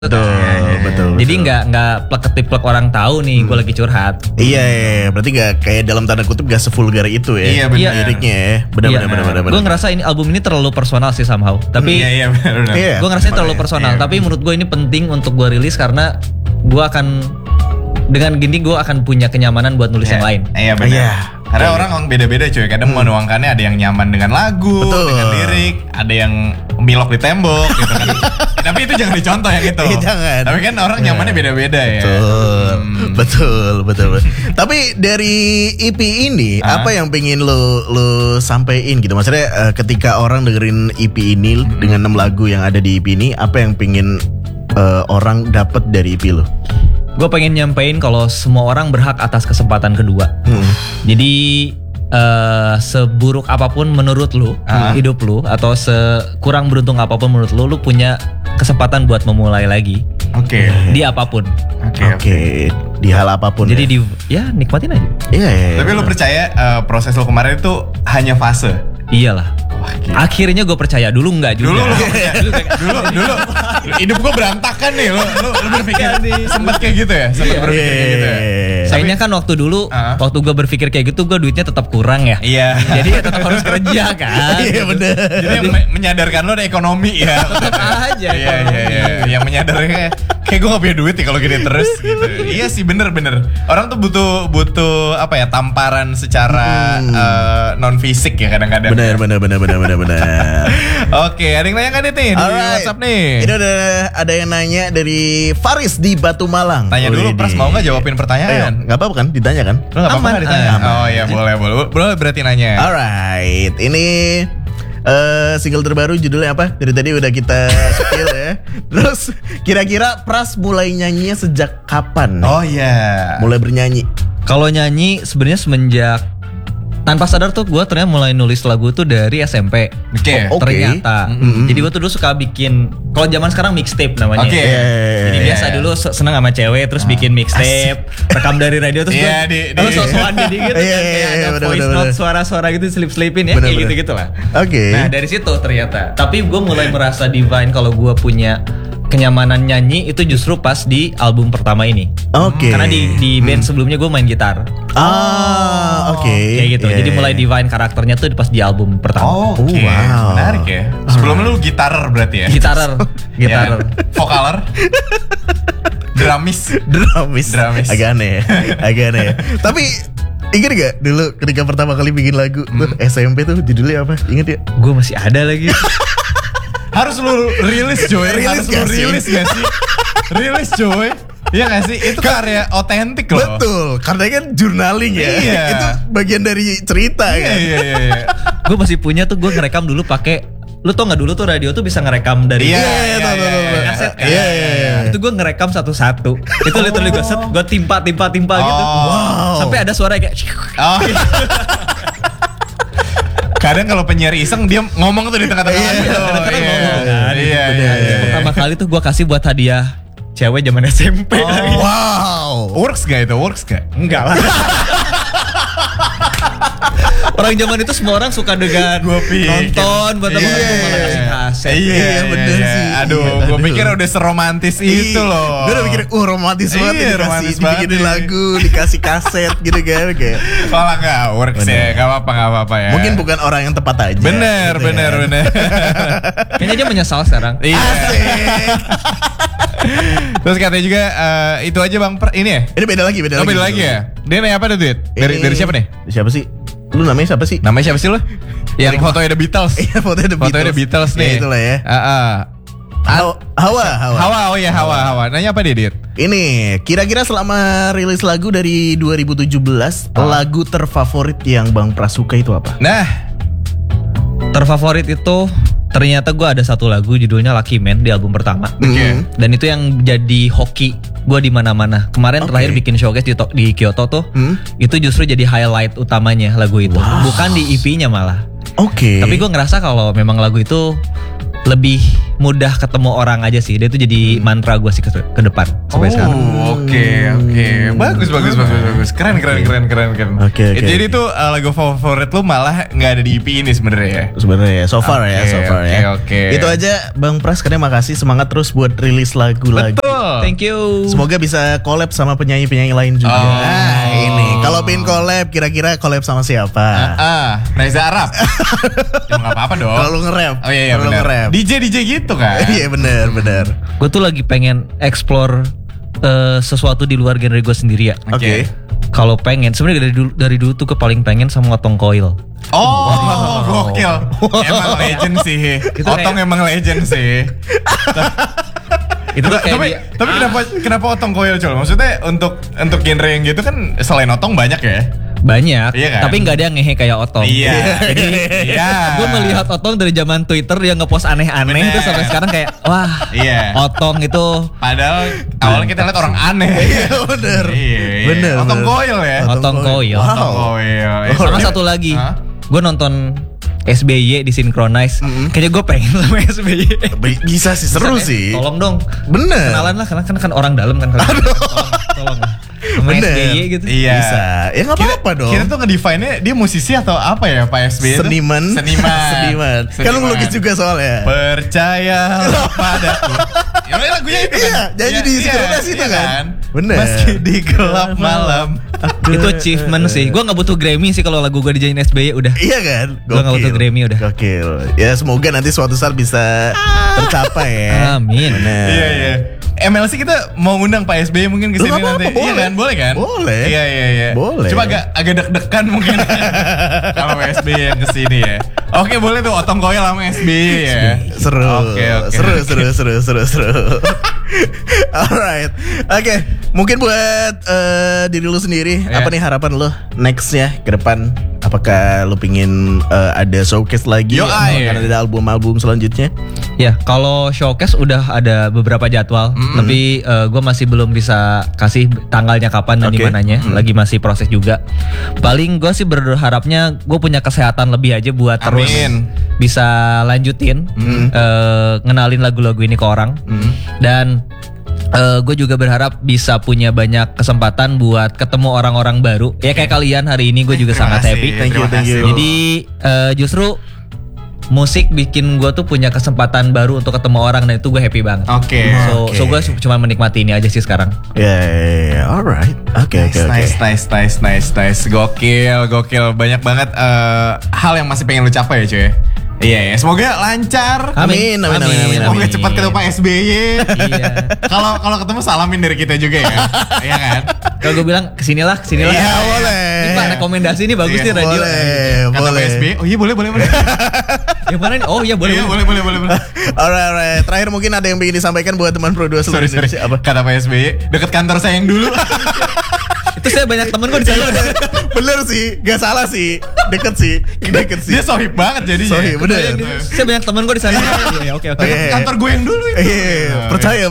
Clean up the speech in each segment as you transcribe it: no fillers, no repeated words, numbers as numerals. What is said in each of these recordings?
Betul. Jadi nggak plek-ketiplek orang tahu nih gue lagi curhat. Iya, berarti nggak kayak dalam tanda kutip gak sevulgar itu ya. Iya benar. Liriknya ya. Benar. Gue ngerasa ini album ini terlalu personal sih somehow. Tapi Iya benar. gue ngerasa terlalu personal. Tapi menurut gue ini penting untuk gue rilis karena gue akan dengan gini gue akan punya kenyamanan buat nulis yang lain. Iya benar. Karena orang beda-beda cuy. Kadang menuangkannya ada yang nyaman dengan lagu, dengan lirik, ada yang milok di tembok gitu kan. Tapi itu jangan dicontoh yang itu. Jangan. Tapi kan orang nyamannya beda-beda ya. Betul. Tapi dari EP ini apa yang pengen lo sampein gitu? Maksudnya ketika orang dengerin EP ini dengan 6 lagu yang ada di EP ini, apa yang pengen orang dapat dari EP lo? Gue pengen nyampein kalau semua orang berhak atas kesempatan kedua. Jadi seburuk apapun menurut lu hidup lu, atau sekurang beruntung apapun menurut lu punya kesempatan buat memulai lagi. Oke. Di apapun. Oke. Di hal apapun. Jadi nikmatin aja. Iya. Tapi lu percaya proses lu kemarin itu hanya fase? Iyalah. Akhirnya gue percaya, dulu enggak juga. Dulu hidup gue berantakan nih. Lu berpikir sempat kayak gitu ya? Sempat berpikir kayak gitu ya? Sayangnya kan waktu dulu waktu gue berpikir kayak gitu, gue duitnya tetap kurang ya. Iya. Jadi tetap harus kerja kan. Iya bener. Jadi menyadarkan lo ada ekonomi ya. Tetap aja. Iya. Yang menyadarkan kayak gue gak punya duit nih kalau gini terus gitu. Iya sih bener. Orang tuh butuh apa ya, tamparan secara non fisik ya kadang-kadang. Bener. Oke, ada yang nanya kan nih di WhatsApp nih? Ini udah ada yang nanya dari Faris di Batu Malang. Tanya dulu, Pras mau gak jawabin pertanyaan? Gak apa-apa kan, ditanya kan? Lo gak apa-apa Aman. gak ditanya? Oh iya boleh berarti nanya. Alright, ini single terbaru judulnya apa? Dari tadi udah kita spill ya. Terus kira-kira Pras mulai nyanyinya sejak kapan? Oh iya. Mulai bernyanyi. Kalau nyanyi sebenarnya semenjak tanpa sadar tuh gue ternyata mulai nulis lagu tuh dari SMP. Oke. Ternyata. Jadi gue tuh dulu suka bikin, kalau zaman sekarang mixtape namanya. Oke. Jadi biasa dulu seneng sama cewek terus bikin mixtape, rekam dari radio terus gue sosokan jadi gitu kan, kayak ada voice note suara-suara gitu selip-selipin ya, kayak gitu-gitu lah. Oke. Nah dari situ ternyata. Tapi gue mulai merasa divine kalau gue punya kenyamanan nyanyi itu justru pas di album pertama ini. Oke. Karena di band sebelumnya gue main gitar. Oke. Kayak gitu. Jadi mulai divine karakternya tuh pas di album pertama. Oke. Wow. Menarik ya. Sebelum lu gitarer berarti ya? Gitarer. Ya. Vokaler. Drumis. Agak aneh ya. Tapi ingat gak dulu ketika pertama kali bikin lagu tuh SMP tuh judulnya apa? Ingat ya? Gue masih ada lagi. Harus lu rilis coy. Rilis gak sih? Rilis coy. Iya gak sih? Itu karya otentik loh. Betul, karena kan journaling ya. Iya. Itu bagian dari cerita kan. Iya. Gue masih punya tuh, gue ngerekam dulu pakai, lu tau gak dulu tuh radio tuh bisa ngerekam dari kaset kan. Iya. Itu gue ngerekam satu-satu. Itu literally gue timpa gitu. Wow. Sampai ada suara kayak Oh iya. Kadang kalau penyiar iseng dia ngomong tuh di tengah-tengah gitu. Kadang-kadang ngomong kan. Iya. Pertama kali tuh gue kasih buat hadiah cewek zaman SMP. Wow. Works gak itu? Enggak lah. Orang zaman itu semua orang suka dengan nonton buat apa, malah kasih kaset. Iya bener sih. Aduh, gue pikir udah seromantis itu loh. Gue udah mikir, romantis banget. Iya, romantis banget. Dibikinin lagu, dikasih kaset gitu kan. Kayak. Malah gak works ya, gak apa-apa ya. Mungkin bukan orang yang tepat aja. Bener. Kayaknya dia menyesal sekarang. Iya. Terus katanya juga itu aja Bang ini ya? Ini beda lagi ya? Dia nanya apa tuh Duit? Dari siapa nih? Siapa sih? Lu namanya siapa sih? Namanya siapa sih lu? Yang fotonya The Beatles. Iya, fotonya The Beatles nih. Ya itulah ya. Hawa. Oh iya Hawa. Nanya apa dia, Dit? Ini kira-kira selama rilis lagu dari 2017 lagu terfavorit yang Bang Pras suka itu apa? Nah, Terfavorit itu ternyata gue ada satu lagu judulnya Lucky Man di album pertama. Dan itu yang jadi hoki gue di mana-mana. Kemarin terakhir bikin showcase di Kyoto tuh, itu justru jadi highlight utamanya lagu itu. Bukan di EP-nya malah. Oke. Tapi gue ngerasa kalau memang lagu itu lebih mudah ketemu orang aja sih. Dia itu jadi mantra gue sih ke depan sampai sekarang. Oke. Bagus. Keren. Oke. Jadi tuh lagu favorit lu malah nggak ada di EP ini sebenarnya ya. Sebenarnya ya, so far ya. Oke. Itu aja Bang Pras, karena makasih, semangat terus buat rilis lagu lagi. Betul. Thank you. Semoga bisa collab sama penyanyi-penyanyi lain juga. Nah, ini kalau pengen collab, kira-kira collab sama siapa? Reza Arab. Ya nggak apa-apa dong. Kalau lu nge-rap. Oh iya kalau lu benar. nge-rap. DJ gitu kan. Iya benar. Gue tuh lagi pengen explore sesuatu di luar genre gue sendiri ya. Oke. Kalau pengen, sebenarnya dari dulu tuh gue paling pengen sama Otong Koil. Gokil. Emang legend sih. Otong emang legend sih. Itu tuh kayak Tapi kenapa Otong Koil, Col? Maksudnya untuk genre yang gitu kan selain Otong banyak ya? banyak, iya kan? tapi nggak ada yang ngehe kayak Otong. Iya. Jadi gue melihat Otong dari zaman Twitter dia ngepost aneh-aneh terus sampai sekarang kayak wah, Iya. Otong itu Padahal awalnya kita lihat orang aneh. Iya bener. Bener. Otong Koil ya. Otong Koil. Wow. Otong Koil. Sama satu lagi, gue nonton SBY di Synchronize. Kayaknya gue pengen sama SBY. Bisa sih, seru sih. Tolong dong. Bener. Kenalan lah, karena kan orang dalam kan. Tolong lah. Sama Bener. SBY gitu. Iya. Bisa. Ya nggak apa-apa dong. Kita tuh ngedefine-nya dia musisi atau apa ya Pak SBY itu? Seniman. Kan lu ngelukis juga soalnya. Percayalah padaku. Ya lagunya itu kan. Iya, jadi di Synchronize itu kan. Bener. Meski di gelap malam. Itu achievement sih. Gue gak butuh Grammy sih kalau lagu gue dijain SBY udah. Iya kan? Gua nggak butuh Grammy udah. Gokil. Ya semoga nanti suatu saat bisa tercapai ya. Amin. Bener. Iya. MLC kita mau ngundang Pak SBY mungkin kesini Loh, nanti. apa-apa, boleh. Iya kan? Boleh kan? Boleh. Iya. Boleh. Cuma agak deg-degan mungkin kalau Pak SBY yang kesini ya. Oke, boleh tuh Otong Koil sama SBY ya. Seru. Oke. Seru. Alright. Oke, mungkin buat diri lu sendiri, Iya. apa nih harapan lu nextnya ke depan? Apakah lu pingin ada showcase lagi? Yo, atau ay. akan ada album-album selanjutnya? Ya, kalau showcase udah ada beberapa jadwal, tapi gue masih belum bisa kasih tanggalnya kapan dan Oke. di mananya. Lagi masih proses juga. Paling gue sih berharapnya gue punya kesehatan lebih aja buat terus Amin. bisa lanjutin ngenalin lagu-lagu ini ke orang. Dan gue juga berharap bisa punya banyak kesempatan buat ketemu orang-orang baru. Ya kayak kalian hari ini gue juga sangat kasih. happy. Thank you. Jadi justru musik bikin gue tuh punya kesempatan baru untuk ketemu orang dan itu gue happy banget. Oke. So gue cuma menikmati ini aja sih sekarang. Ya, alright. Oke. Nice. Gokil. Banyak banget hal yang masih pengen lu capai ya cuy. Iya. Semoga lancar. Amin. Semoga cepat ketemu Pak SBY. Iya. Kalau ketemu salamin dari kita juga ya. Iya kan? Kalau gue bilang kesinilah. Iya, boleh. Ini Pak rekomendasi ini bagus nih radio. Kata Pak SBY. Oh iya boleh. Yang mana nih? Oh iya boleh. Iya, boleh. Alright. Terakhir mungkin ada yang ingin disampaikan buat teman Pro 2 seluruh Sorry. Indonesia. Apa? Kata Pak SBY, deket kantor saya yang dulu. Itu saya banyak temen gue di sana. Bener sih, gak salah sih. Deket sih. Dia sohib banget jadinya. Sohib, bener. Saya banyak temen gue di sana. Iya, oke. Deket kantor gue yang dulu itu. Iya, percaya.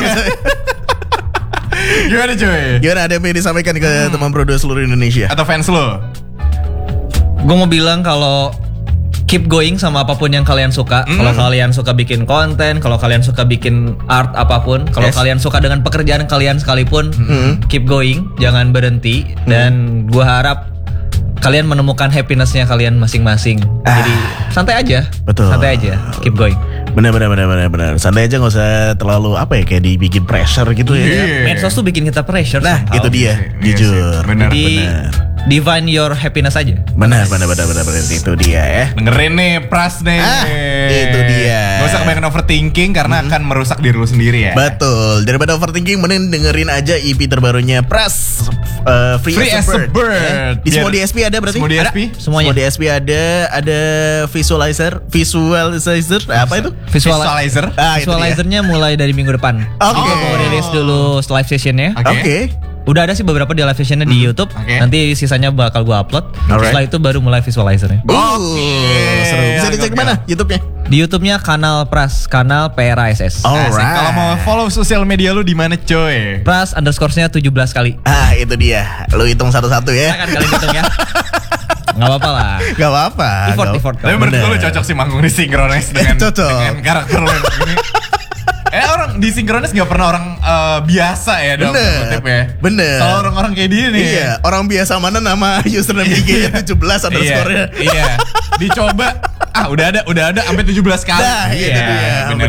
Gimana cuy? Gimana, ada yang ingin disampaikan ke teman Pro 2 seluruh Indonesia? Atau fans lo? Gue mau bilang kalau keep going sama apapun yang kalian suka. Kalau kalian suka bikin konten, kalau kalian suka bikin art apapun, kalau Yes. kalian suka dengan pekerjaan kalian sekalipun, keep going, jangan berhenti. Dan gue harap kalian menemukan happinessnya kalian masing-masing. Jadi santai aja. Betul. Santai aja, keep going. Bener. Santai aja, nggak usah terlalu kayak dibikin pressure gitu ya. Iya. Medsos tuh bikin kita pressure. Nah, somehow. itu dia, Iya jujur. sih, bener. Divine your happiness aja. Benar. Itu dia ya. Dengerin nih Pras nih. Itu dia. Gak usah kebanyakan overthinking karena akan merusak diri lu sendiri ya. Betul. Daripada overthinking, mending dengerin aja EP terbarunya Pras, Free as a Bird. Ya. Di semua Biar- DSP ada berarti? Semua DSP? Semuanya. Semua DSP ada visualizer. Apa itu? Visualizer. Itu dia. Visualizernya mulai dari minggu depan. Oke. Gue mau rilis dulu live sessionnya. Oke. Udah ada sih beberapa di live sessionnya di YouTube. Oke. Nanti sisanya bakal gue upload. Alright. Setelah itu baru mulai visualizernya. Seru. Bisa dicek Gokil. mana YouTube-nya? Di YouTube-nya kanal Pras, kanal PRASS. Asik. Alright. Kalau mau follow sosial media lu di mana coy? Pras _nya 17 kali. Itu dia. Lu hitung satu-satu ya. Kan kalian hitung ya. Nggak apa-apa lah. Gak apa-apa. Effort. Tapi menurut gue lu cocok sih manggung di Synchronize dengan karakter lu yang begini. Orang di Synchronize gak pernah orang biasa ya dalam kutip ya. Bener. Kalau orang-orang kayak dia nih. Iya, orang biasa mana nama username IG-nya 17 underscore-nya. Iya. Dicoba udah ada sampai 17 kali. Nah, gitu dia. Bener.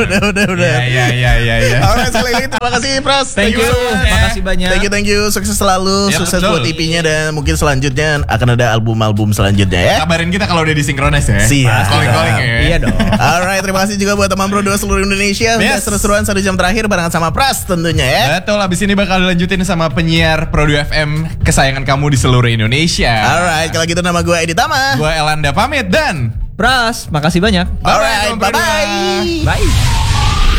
Iya. Alright, sekali lagi terima kasih Pras. Thank you. Makasih banyak. Thank you. Sukses selalu. Ya, Sukses betul. buat EP-nya dan mungkin selanjutnya akan ada album-album selanjutnya ya. Kabarin kita kalau udah di Synchronize ya. Siap. Calling ya. Iya dong. Alright, terima kasih juga buat teman Bro 2 seluruh Indonesia. Yes. Seru-seruan 1 jam terakhir barengan sama Pras tentunya ya. Betul, abis ini bakal dilanjutin sama penyiar Pro 2 FM kesayangan kamu di seluruh Indonesia. Alright, kalau gitu nama gue Edi Tama. Gue Elanda pamit dan Pras, makasih banyak. Alright, Bye-bye, bye-bye. Bye.